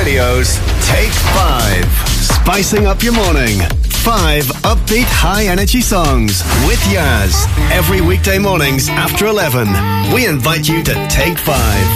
Radio's Take 5. Spicing up your morning. 5 upbeat, high-energy songs with Yaz. Every weekday mornings after 11. We invite you to Take 5.